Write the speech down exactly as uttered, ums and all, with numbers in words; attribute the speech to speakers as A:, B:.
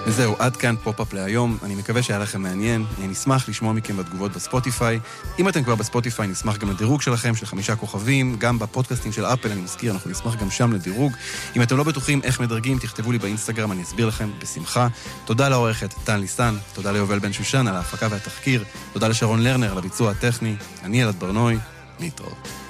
A: וזהו, עד כאן פופ-אפ להיום. אני מקווה שהיה לכם מעניין. אני נשמח לשמוע מכם בתגובות בספוטיפיי. אם אתם כבר בספוטיפיי, נשמח גם לדירוג שלכם, של חמישה כוכבים. גם בפודקאסטים של אפל, אני מזכיר, אנחנו נשמח גם שם לדירוג. אם אתם לא בטוחים איך מדרגים, תכתבו לי באינסטגרם, אני אסביר לכם בשמחה. תודה לעורכת טל ניסן, תודה ליובל בן שושן על ההפקה והתחקיר, תודה לשרון לרנר על הביצוע הטכני. אני אלעד ברנוי, להתראות.